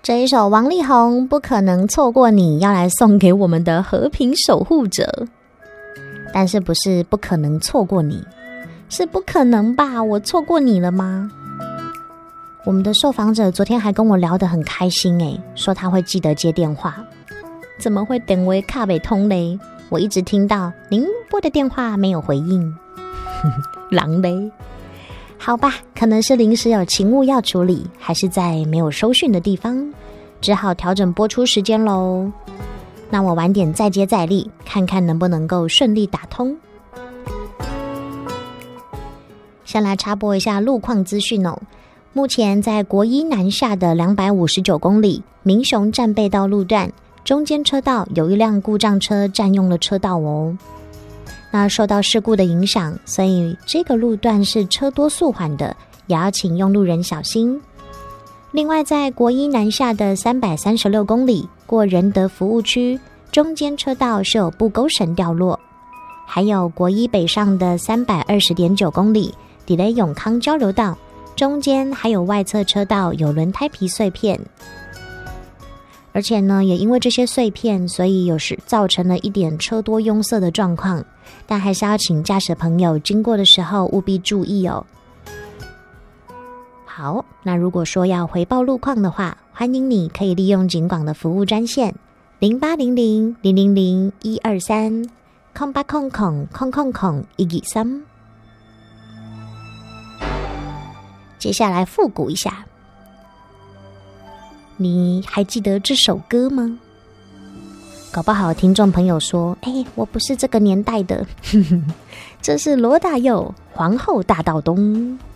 这一首王力宏不可能错过你，要来送给我们的和平守护者。但是不是不可能错过你，是不可能吧？我错过你了吗？我们的受访者昨天还跟我聊得很开心说他会记得接电话。怎么会电话卡不通嘞？我一直听到您拨的电话没有回应。狼嘞？好吧，可能是临时有勤务要处理，还是在没有收讯的地方，只好调整播出时间咯。那我晚点再接再厉，看看能不能够顺利打通。先来插播一下路况资讯目前在国一南下的259公里民雄战备道路段，中间车道有一辆故障车占用了车道那受到事故的影响，所以这个路段是车多速缓的，也要请用路人小心。另外在国一南下的336公里过仁德服务区，中间车道是有布钩绳掉落。还有国一北上的320.9公里抵雷永康交流道，中间还有外侧车道有轮胎皮碎片。而且呢，也因为这些碎片，所以有时造成了一点车多拥塞的状况，但还是要请驾驶朋友经过的时候务必注意好，那如果说要回报路况的话，欢迎你可以利用警广的服务专线0800-000-123 0800-000-123。接下来复古一下，你还记得这首歌吗？搞不好听众朋友说我不是这个年代的这是罗大佑《皇后大道东》。